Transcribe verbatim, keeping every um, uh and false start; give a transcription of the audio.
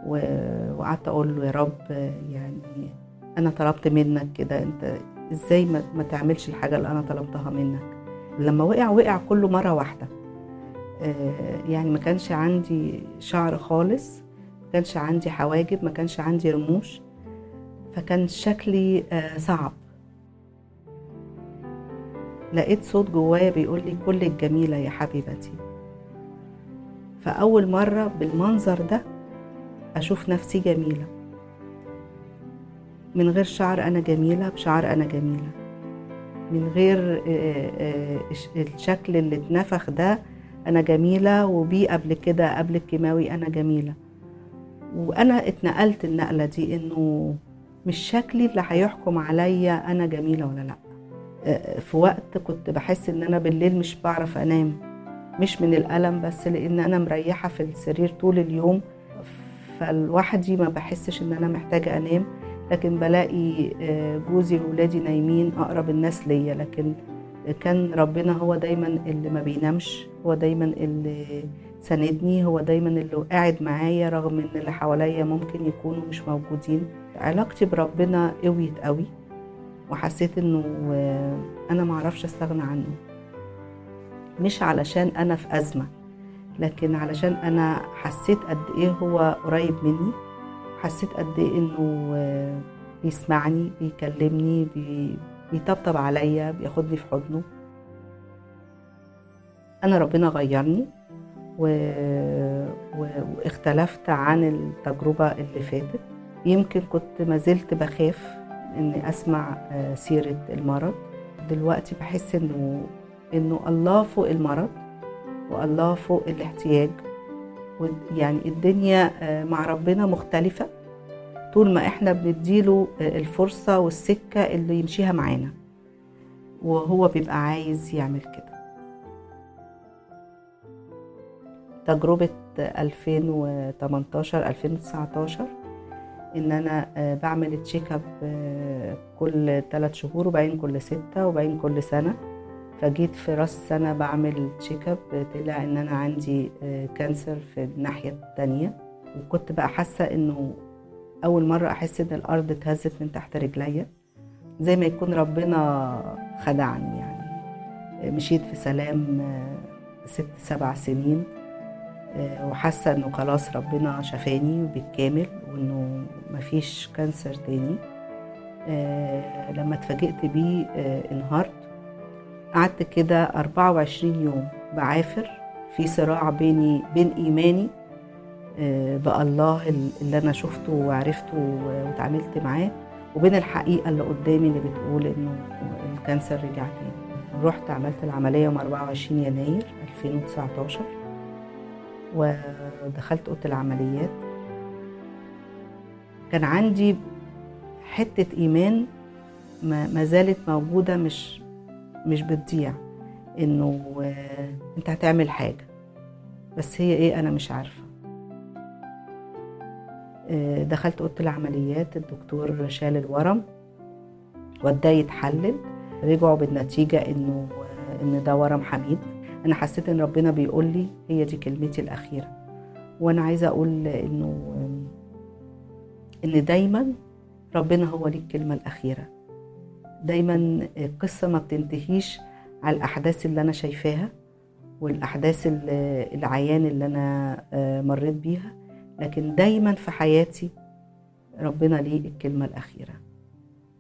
وقعدت اقول له يا رب يعني انا طلبت منك كده، انت ازاي ما, ما تعملش الحاجة اللي انا طلبتها منك؟ لما وقع وقع كله مرة واحدة. يعني ما كانش عندي شعر خالص، ما كانش عندي حواجب، ما كانش عندي رموش، فكان شكلي صعب. لقيت صوت جوايا بيقول لي كلك جميلة يا حبيبتي. فأول مرة بالمنظر ده أشوف نفسي جميلة، من غير شعر أنا جميلة، بشعر أنا جميلة، من غير الشكل اللي اتنفخ ده أنا جميلة، وبيه قبل كده قبل الكيماوي أنا جميلة. وأنا اتنقلت النقلة دي إنه مش شكلي اللي هيحكم عليا أنا جميلة ولا لأ. في وقت كنت بحس إن أنا بالليل مش بعرف أنام، مش من الألم بس لأن أنا مريحة في السرير طول اليوم، فالوحدي ما بحسش إن أنا محتاجة أنام، لكن بلاقي جوزي وولادي نايمين أقرب الناس ليا، لكن كان ربنا هو دايما اللي ما بينامش، هو دايما اللي ساندني، هو دايما اللي قاعد معايا رغم ان اللي حواليا ممكن يكونوا مش موجودين. علاقتي بربنا قويت قوي، وحسيت انه انا معرفش استغنى عنه، مش علشان انا في ازمة، لكن علشان انا حسيت قد ايه هو قريب مني، حسيت قد ايه انه بيسمعني، بيكلمني، بي... بيطبطب عليا، بياخدني في حضنه. انا ربنا غيرني و... و... واختلفت عن التجربة اللي فاتت. يمكن كنت ما زلت بخاف اني اسمع سيرة المرض. دلوقتي بحس انه انه الله فوق المرض، والله فوق الاحتياج، يعني الدنيا مع ربنا مختلفة طول ما احنا بنديله الفرصة والسكة اللي يمشيها معانا، وهو بيبقى عايز يعمل كده. تجربة ألفين وتمنتاشر ألفين وتسعتاشر ان انا بعمل تشيك اب كل ثلاث شهور، وبعدين كل ستة، وبعدين كل سنة. فجيت في راس سنة بعمل تشيك اب، طلع ان انا عندي كانسر في الناحية التانية. وكنت بقى حاسة انه اول مرة احس ان الارض اتهزت من تحت رجليا، زي ما يكون ربنا خدعني. يعني مشيت في سلام ست سبع سنين، وحاسة انه خلاص ربنا شفاني بالكامل، وانه مفيش كانسر تاني. لما اتفاجئت بيه انهارت. قعدت كده أربعة وعشرين يوم بعافر في صراع بيني بين ايماني بالله اللي انا شفته وعرفته وتعاملت معاه، وبين الحقيقة اللي قدامي اللي بتقول انه الكانسر رجع تاني. رحت عملت العملية يوم أربعة وعشرين يناير ألفين وتسعتاشر، ودخلت اوضه العمليات. كان عندي حته ايمان ما زالت موجوده، مش مش بتضيع، انه انت هتعمل حاجه، بس هي ايه انا مش عارفه. دخلت اوضه العمليات، الدكتور شال الورم وده يتحلل، رجعوا بالنتيجه انه ان ده ورم حميد. انا حسيت ان ربنا بيقول لي هي دي كلمتي الاخيره. وانا عايزه اقول انه ان دايما ربنا هو ليه الكلمه الاخيره. دايما القصه ما بتنتهيش على الاحداث اللي انا شايفاها والاحداث العيان اللي انا مريت بيها، لكن دايما في حياتي ربنا ليه الكلمه الاخيره.